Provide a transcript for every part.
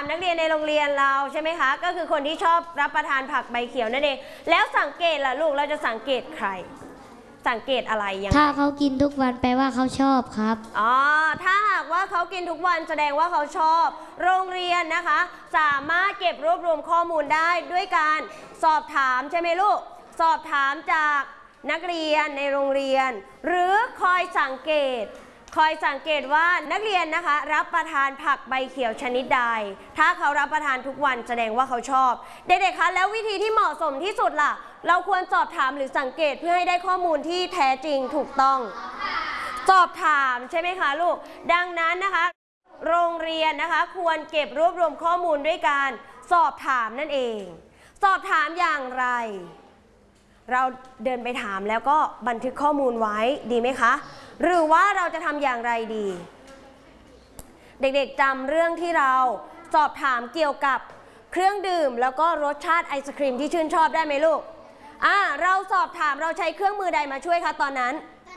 นักเรียนในโรงเรียนเราใช่ไหมคะก็คือคนที่ชอบรับประทานผักใบเขียวนั่นเองแล้วสังเกตล่ะลูกเราจะสังเกตใครสังเกตอะไรยังไงถ้าเขากินทุกวันแปลว่าเขาชอบครับอ๋อถ้าหากว่าเขากินทุกวันแสดงว่าเขาชอบโรงเรียนนะคะสามารถเก็บรวบรวมข้อมูลได้ด้วยการสอบถามใช่ไหมลูกสอบถามจากนักเรียนในโรงเรียนหรือคอยสังเกตว่านักเรียนนะคะรับประทานผักใบเขียวชนิดใดถ้าเขารับประทานทุกวันแสดงว่าเขาชอบเด็กๆคะแล้ววิธีที่เหมาะสมที่สุดล่ะเราควรสอบถามหรือสังเกตเพื่อให้ได้ข้อมูลที่แท้จริงถูกต้องสอบถามใช่ไหมคะลูกดังนั้นนะคะโรงเรียนนะคะควรเก็บรวบรวมข้อมูลด้วยการสอบถามนั่นเองสอบถามอย่างไรเราเดินไปถามแล้วก็บันทึกข้อมูลไว้ดีไหมคะหรือว่าเราจะทำอย่างไรดีเด็กๆจำเรื่องที่เราสอบถามเกี่ยวกับเครื่องดื่มแล้วก็รสชาติไอศครีมที่ชื่นชอบได้ไหมลูกเราสอบถามเราใช้เครื่องมือใดมาช่วยคะตอนนั้น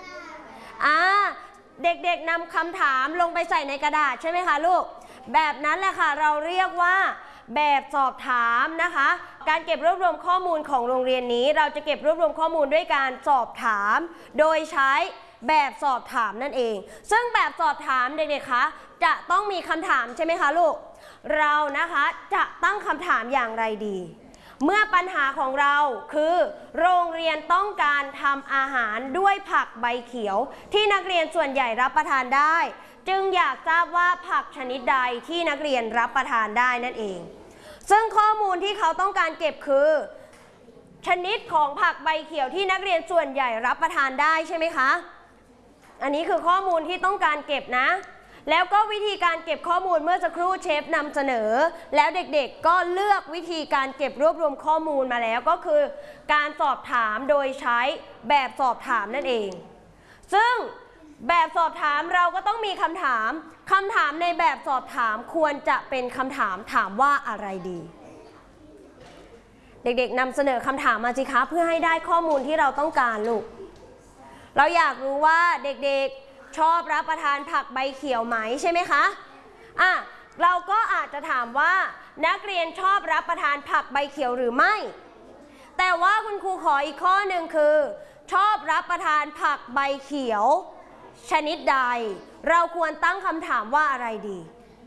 เด็กๆนำคำถามลงไปใส่ในกระดาษใช่ไหมคะลูกแบบนั้นแหละค่ะเราเรียกว่าแบบสอบถามนะคะการเก็บรวบรวมข้อมูลของโรงเรียนนี้เราจะเก็บรวบรวมข้อมูลด้วยการสอบถามโดยใช้แบบสอบถามนั่นเองซึ่งแบบสอบถามเด็กๆคะจะต้องมีคำถามใช่ไหมคะลูกเรานะคะจะตั้งคำถามอย่างไรดีเมื่อปัญหาของเราคือโรงเรียนต้องการทำอาหารด้วยผักใบเขียวที่นักเรียนส่วนใหญ่รับประทานได้จึงอยากทราบว่าผักชนิดใดที่นักเรียนรับประทานได้นั่นเองซึ่งข้อมูลที่เขาต้องการเก็บคือชนิดของผักใบเขียวที่นักเรียนส่วนใหญ่รับประทานได้ใช่ไหมคะอันนี้คือข้อมูลที่ต้องการเก็บนะแล้วก็วิธีการเก็บข้อมูลเมื่อสักครู่เชฟนำเสนอแล้วเด็กๆก็เลือกวิธีการเก็บรวบรวมข้อมูลมาแล้วก็คือการสอบถามโดยใช้แบบสอบถามนั่นเองซึ่งแบบสอบถามเราก็ต้องมีคำถามในแบบสอบถามควรจะเป็นคำถามว่าอะไรดีเด็กๆนำเสนอคำถามมาสิคะเพื่อให้ได้ข้อมูลที่เราต้องการลูกเราอยากรู้ว่าเด็กๆชอบรับประทานผักใบเขียวไหมใช่ไหมคะเราก็อาจจะถามว่านักเรียนชอบรับประทานผักใบเขียวหรือไม่แต่ว่าคุณครูขออีกข้อหนึ่งคือชอบรับประทานผักใบเขียวชนิดใดเราควรตั้งคำถามว่าอะไรดี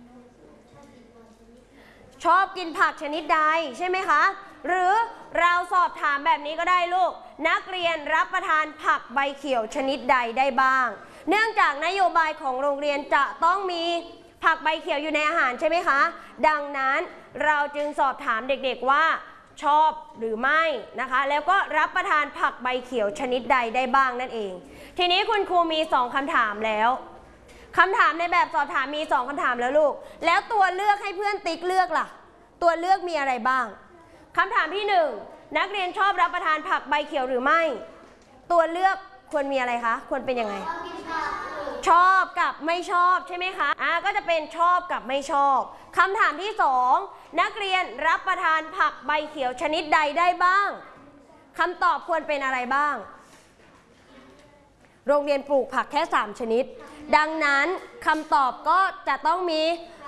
ชอบกินผักชนิดใดใช่ไหมคะหรือเราสอบถามแบบนี้ก็ได้ลูกนักเรียนรับประทานผักใบเขียวชนิดใดได้บ้างเนื่องจากนโยบายของโรงเรียนจะต้องมีผักใบเขียวอยู่ในอาหารใช่ไหมคะดังนั้นเราจึงสอบถามเด็กๆว่าชอบหรือไม่นะคะแล้วก็รับประทานผักใบเขียวชนิดใดได้บ้างนั่นเองทีนี้คุณครูมี2คำถามแล้วคำถามในแบบสอบถามมี2คำถามแล้วลูกแล้วตัวเลือกให้เพื่อนติ๊กเลือกล่ะตัวเลือกมีอะไรบ้างคำถามที่1นักเรียนชอบรับประทานผักใบเขียวหรือไม่ตัวเลือกควรมีอะไรคะควรเป็นยังไงชอบกับไม่ชอบใช่ไหมคะก็จะเป็นชอบกับไม่ชอบคำถามที่2นักเรียนรับประทานผักใบเขียวชนิดใดได้บ้างคำตอบควรเป็นอะไรบ้างโรงเรียนปลูกผักแค่3ชนิดดังนั้นคำตอบก็จะต้องมี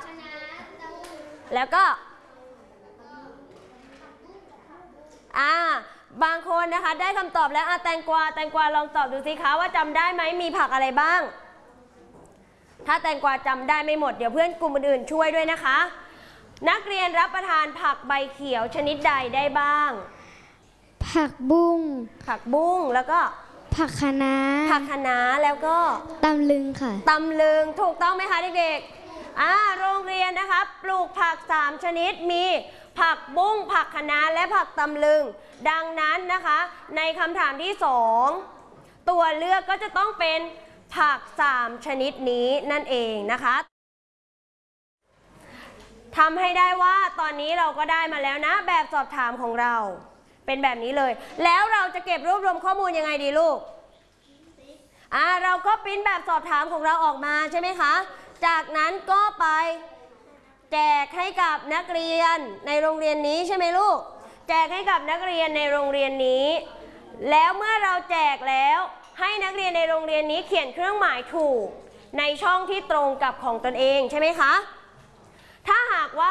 แล้วก็บางคนนะคะได้คำตอบแล้วแตงกวาลองตอบดูสิคะว่าจำได้ไหมมีผักอะไรบ้างถ้าแตงกวาจำได้ไม่หมดเดี๋ยวเพื่อนกลุ่มอื่นๆช่วยด้วยนะคะนักเรียนรับประทานผักใบเขียวชนิดใดได้บ้างผักบุ้งแล้วก็ผักคะน้าแล้วก็ตำลึงค่ะตำลึงถูกต้องไหมคะเด็กๆโรงเรียนนะคะปลูกผัก3ชนิดมีผักบุ้งผักคะน้าและผักตำลึงดังนั้นนะคะในคำถามที่2ตัวเลือกก็จะต้องเป็นผัก3ชนิดนี้นั่นเองนะคะทำให้ได้ว่าตอนนี้เราก็ได้มาแล้วนะแบบสอบถามของเราเป็นแบบนี้เลยแล้วเราจะเก็บรวบรวมข้อมูลยังไงดีลูกเราก็ปริ้นแบบสอบถามของเราออกมาใช่ไหมคะจากนั้นก็ไปแจกให้กับนักเรียนในโรงเรียนนี้ใช่ไหมลูกแจกให้กับนักเรียนในโรงเรียนนี้แล้วเมื่อเราแจกแล้วให้นักเรียนในโรงเรียนนี้เขียนเครื่องหมายถูกในช่องที่ตรงกับของตนเองใช่ไหมคะถ้าหากว่า